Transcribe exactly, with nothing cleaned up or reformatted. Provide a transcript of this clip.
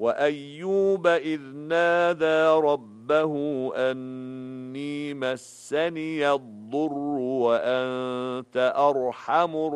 وأيوب إذ نادى ربه أني مسني الضر وأنت أرحم